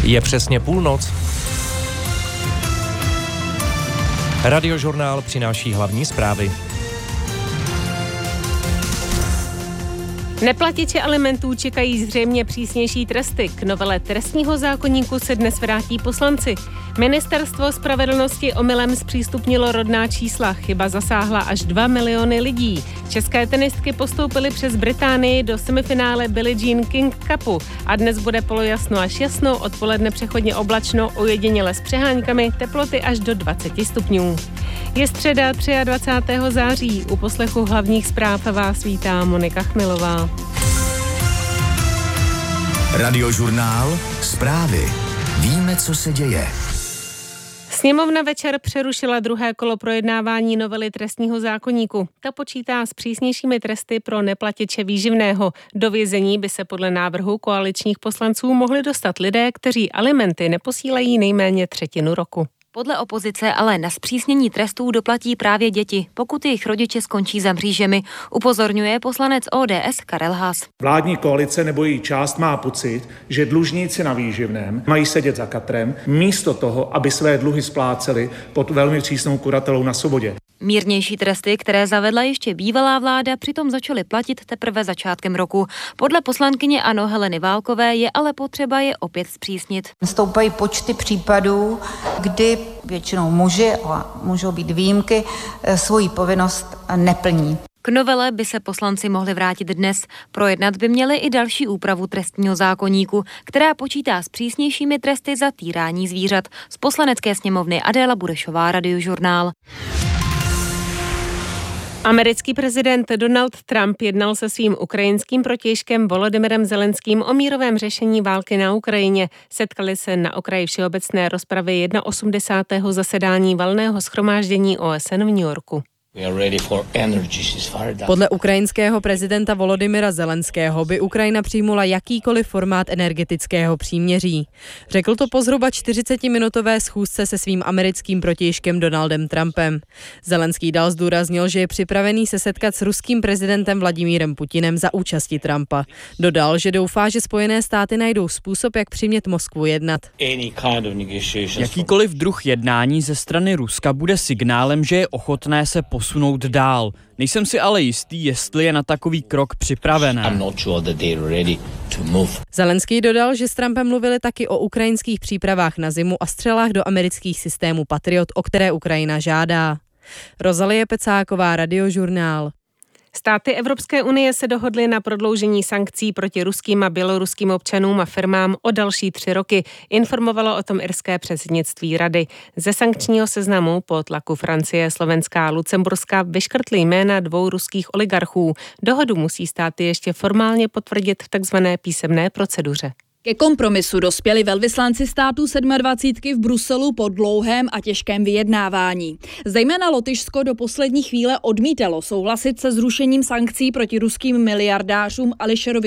Je přesně půlnoc. Radiožurnál přináší hlavní zprávy. Neplatiči alimentů čekají zřejmě přísnější tresty. K novele trestního zákoníku se dnes vrátí poslanci. Ministerstvo spravedlnosti omylem zpřístupnilo rodná čísla. Chyba zasáhla až 2 miliony lidí. České tenistky postoupily přes Británii do semifinále Billie Jean King Cupu. A dnes bude polojasno až jasno, odpoledne přechodně oblačno, ojediněle s přeháňkami, teploty až do 20 stupňů. Je středa 23. září. U poslechu hlavních zpráv vás vítá Monika Chmilová. Radiožurnál Zprávy. Víme, co se děje. Sněmovna večer přerušila druhé kolo projednávání novely trestního zákoníku. Ta počítá s přísnějšími tresty pro neplatiče výživného. Do vězení by se podle návrhu koaličních poslanců mohli dostat lidé, kteří alimenty neposílají nejméně třetinu roku. Podle opozice ale na zpřísnění trestů doplatí právě děti, pokud jejich rodiče skončí za mřížemi, upozorňuje poslanec ODS Karel Haas. Vládní koalice nebo její část má pocit, že dlužníci na výživném mají sedět za katrem, místo toho, aby své dluhy spláceli pod velmi přísnou kuratelou na svobodě. Mírnější tresty, které zavedla ještě bývalá vláda, přitom začaly platit teprve začátkem roku. Podle poslankyně ANO Heleny Válkové je ale potřeba je opět zpřísnit. Stoupají počty případů, kdy většinou muži, ale můžou být výjimky, svoji povinnost neplní. K novele by se poslanci mohli vrátit dnes. Projednat by měli i další úpravu trestního zákoníku, která počítá s přísnějšími tresty za týrání zvířat. Z Poslanecké sněmovny Adéla Burešová, Radiožurnál. Americký prezident Donald Trump jednal se svým ukrajinským protějškem Volodymyrem Zelenským o mírovém řešení války na Ukrajině. Setkali se na okraji všeobecné rozpravy 81. zasedání valného shromáždění OSN v New Yorku. Podle ukrajinského prezidenta Volodymyra Zelenského by Ukrajina přijmula jakýkoliv formát energetického příměří. Řekl to po zhruba 40-minutové schůzce se svým americkým protějškem Donaldem Trumpem. Zelenský dál zdůraznil, že je připravený se setkat s ruským prezidentem Vladimírem Putinem za účasti Trumpa. Dodal, že doufá, že Spojené státy najdou způsob, jak přimět Moskvu jednat. Jakýkoliv druh jednání ze strany Ruska bude signálem, že je ochotné se posunout dál. Nejsem si ale jistý, jestli je na takový krok připravené. Zelenský dodal, že s Trumpem mluvili taky o ukrajinských přípravách na zimu a střelách do amerických systémů Patriot, o které Ukrajina žádá. Rozalie Pecáková, Radiožurnál. Státy Evropské unie se dohodly na prodloužení sankcí proti ruským a běloruským občanům a firmám o další 3 roky. Informovalo o tom irské předsednictví Rady. Ze sankčního seznamu po tlaku Francie, Slovenska a Lucemburska vyškrtly jména 2 ruských oligarchů. Dohodu musí státy ještě formálně potvrdit v takzvané písemné proceduře. Ke kompromisu dospěli velvyslanci států 27 v Bruselu po dlouhém a těžkém vyjednávání. Zejména Lotyšsko do poslední chvíle odmítalo souhlasit se zrušením sankcí proti ruským miliardářům Ališerovi